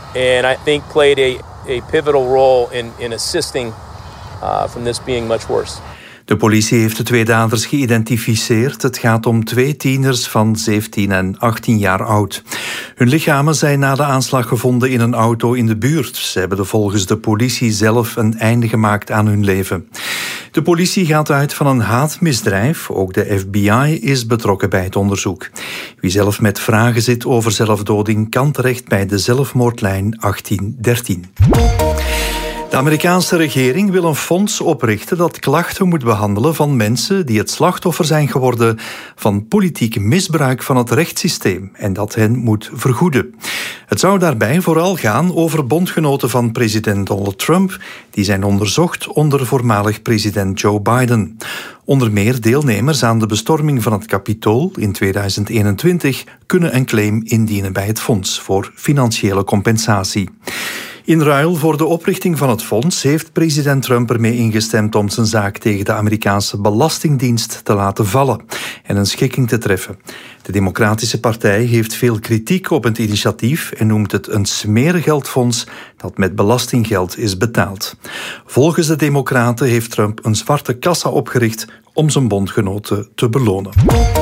and I think played a pivotal role in assisting from this being much worse. De politie heeft de twee daders geïdentificeerd. Het gaat om 2 tieners van 17 en 18 jaar oud. Hun lichamen zijn na de aanslag gevonden in een auto in de buurt. Ze hebben er volgens de politie zelf een einde gemaakt aan hun leven. De politie gaat uit van een haatmisdrijf. Ook de FBI is betrokken bij het onderzoek. Wie zelf met vragen zit over zelfdoding kan terecht bij de zelfmoordlijn 1813. De Amerikaanse regering wil een fonds oprichten dat klachten moet behandelen van mensen die het slachtoffer zijn geworden van politiek misbruik van het rechtssysteem en dat hen moet vergoeden. Het zou daarbij vooral gaan over bondgenoten van president Donald Trump die zijn onderzocht onder voormalig president Joe Biden. Onder meer deelnemers aan de bestorming van het Capitool in 2021 kunnen een claim indienen bij het fonds voor financiële compensatie. In ruil voor de oprichting van het fonds heeft president Trump ermee ingestemd om zijn zaak tegen de Amerikaanse Belastingdienst te laten vallen en een schikking te treffen. De Democratische Partij heeft veel kritiek op het initiatief en noemt het een smeergeldfonds dat met belastinggeld is betaald. Volgens de Democraten heeft Trump een zwarte kassa opgericht om zijn bondgenoten te belonen.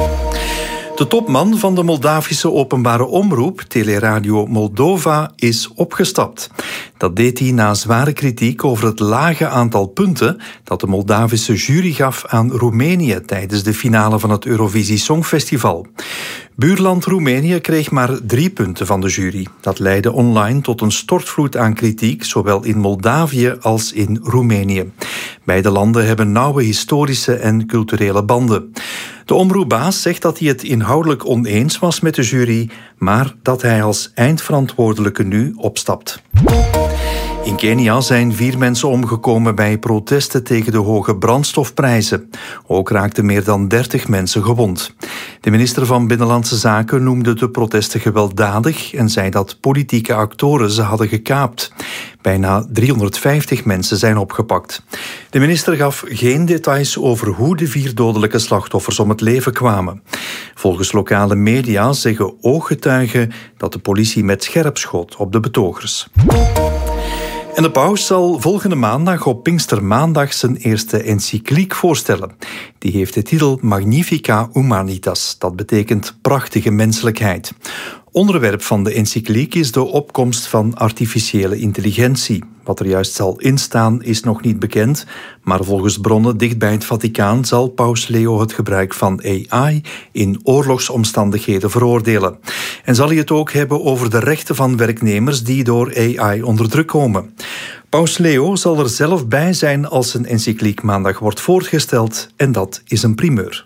De topman van de Moldavische openbare omroep, Teleradio Moldova, is opgestapt. Dat deed hij na zware kritiek over het lage aantal punten dat de Moldavische jury gaf aan Roemenië tijdens de finale van het Eurovisie Songfestival. Buurland Roemenië kreeg maar 3 punten van de jury. Dat leidde online tot een stortvloed aan kritiek, zowel in Moldavië als in Roemenië. Beide landen hebben nauwe historische en culturele banden. De omroepbaas zegt dat hij het inhoudelijk oneens was met de jury, maar dat hij als eindverantwoordelijke nu opstapt. In Kenia zijn 4 mensen omgekomen bij protesten tegen de hoge brandstofprijzen. Ook raakten meer dan 30 mensen gewond. De minister van Binnenlandse Zaken noemde de protesten gewelddadig en zei dat politieke actoren ze hadden gekaapt. Bijna 350 mensen zijn opgepakt. De minister gaf geen details over hoe de 4 dodelijke slachtoffers om het leven kwamen. Volgens lokale media zeggen ooggetuigen dat de politie met scherp schoot op de betogers. En de paus zal volgende maandag op Pinkstermaandag zijn eerste encycliek voorstellen. Die heeft de titel Magnifica Humanitas, dat betekent prachtige menselijkheid. Onderwerp van de encycliek is de opkomst van artificiële intelligentie. Wat er juist zal instaan is nog niet bekend, maar volgens bronnen dicht bij het Vaticaan zal paus Leo het gebruik van AI in oorlogsomstandigheden veroordelen. En zal hij het ook hebben over de rechten van werknemers die door AI onder druk komen. Paus Leo zal er zelf bij zijn als een encycliek maandag wordt voorgesteld en dat is een primeur.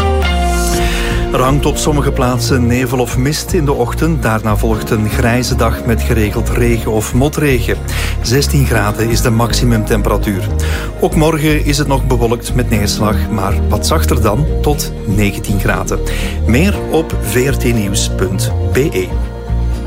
Er hangt op sommige plaatsen nevel of mist in de ochtend. Daarna volgt een grijze dag met geregeld regen of motregen. 16 graden is de maximumtemperatuur. Ook morgen is het nog bewolkt met neerslag, maar wat zachter dan, tot 19 graden. Meer op vrtnieuws.be.